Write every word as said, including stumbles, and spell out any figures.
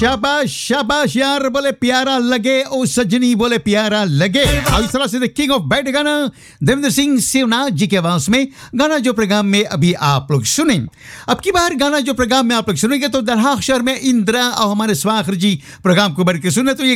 शाबाश शाबाश यार, बोले प्यारा लगे ओ सजनी, बोले प्यारा लगे। और इस तरह से द किंग ऑफ बैड गाना देवेंद्र सिंह शिवनाथ जी के आवाज में गाना जो प्रोग्राम में अभी आप लोग सुने। अब की बार गाना जो प्रोग्राम में आप लोग सुनेंगे तो दरहाक्षर में इंदिरा और हमारे स्वाखर जी प्रोग्राम को बढ़ के सुने तो ये